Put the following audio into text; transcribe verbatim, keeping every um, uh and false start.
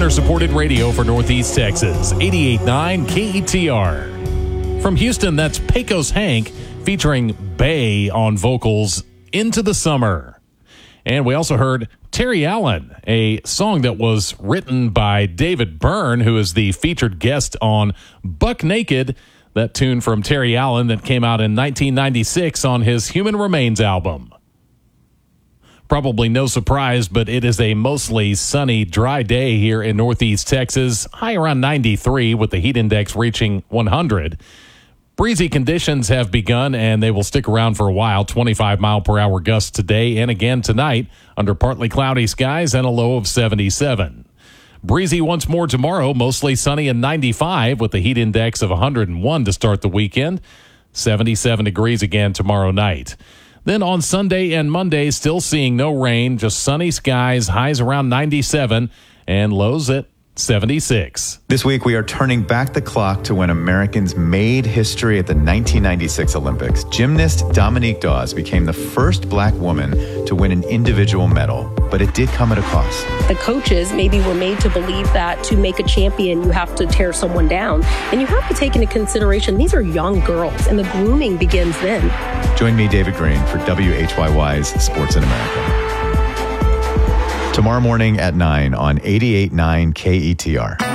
listener-supported radio for Northeast Texas, eighty-eight point nine K E T R. From Houston, that's Pecos Hank featuring Bay on vocals, Into the Summer. And we also heard Terry Allen, a song that was written by David Byrne, who is the featured guest on Buck Naked, that tune from Terry Allen that came out in nineteen ninety-six on his Human Remains album. Probably no surprise, but it is a mostly sunny, dry day here in Northeast Texas, high around ninety-three with the heat index reaching one hundred. Breezy conditions have begun, and they will stick around for a while. twenty-five mile per hour gusts today and again tonight under partly cloudy skies and a low of seventy-seven. Breezy once more tomorrow, mostly sunny and ninety-five with the heat index of one hundred one to start the weekend. seventy-seven degrees again tomorrow night. Then on Sunday and Monday, still seeing no rain, just sunny skies, highs around ninety-seven and lows at seventy-six. This week, we are turning back the clock to when Americans made history at the nineteen ninety-six Olympics. Gymnast Dominique Dawes became the first black woman to win an individual medal, but it did come at a cost. The coaches maybe were made to believe that to make a champion, you have to tear someone down. And you have to take into consideration, these are young girls, and the grooming begins then. Join me, David Green, for W H Y Y's Sports in America. Tomorrow morning at nine on eighty-eight point nine K E T R.